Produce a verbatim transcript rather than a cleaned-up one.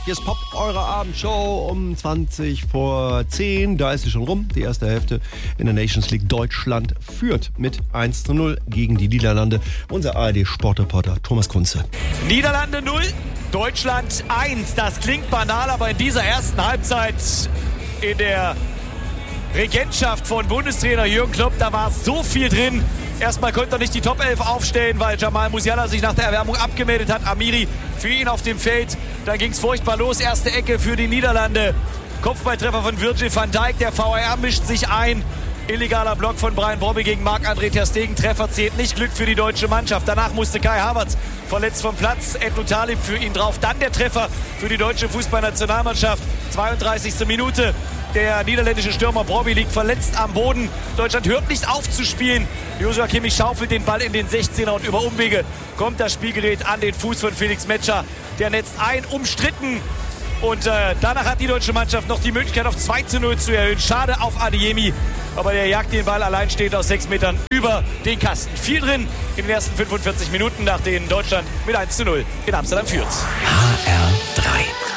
Hier ist Pop, eure Abendshow um zwanzig vor zehn. Da ist sie schon rum, die erste Hälfte in der Nations League. Deutschland führt mit eins zu null gegen die Niederlande. Unser A R D-Sportreporter Thomas Kunze. Niederlande null, Deutschland eins. Das klingt banal, aber in dieser ersten Halbzeit in der Regentschaft von Bundestrainer Jürgen Klopp, da war so viel drin. Erstmal konnte er nicht die Top elf aufstellen, weil Jamal Musiala sich nach der Erwärmung abgemeldet hat. Amiri für ihn auf dem Feld. Dann ging es furchtbar los. Erste Ecke für die Niederlande. Kopfballtreffer von Virgil van Dijk. Der V A R mischt sich ein. Illegaler Block von Bryan Brobby gegen Marc-André ter Stegen. Treffer zählt nicht. Glück für die deutsche Mannschaft. Danach musste Kai Havertz verletzt vom Platz. Edouard Talib für ihn drauf. Dann der Treffer für die deutsche Fußballnationalmannschaft. zweiunddreißigste Minute. Der niederländische Stürmer Brobby liegt verletzt am Boden. Deutschland hört nicht auf zu spielen. Joshua Kimmich schaufelt den Ball in den sechzehner und über Umwege kommt das Spielgerät an den Fuß von Felix Metscher. Der netzt ein, umstritten. Und äh, danach hat die deutsche Mannschaft noch die Möglichkeit auf zwei zu null zu erhöhen. Schade auf Adeyemi, aber der jagt den Ball allein steht aus sechs Metern über den Kasten. Viel drin in den ersten fünfundvierzig Minuten, nach denen Deutschland mit eins zu null in Amsterdam führt. H R drei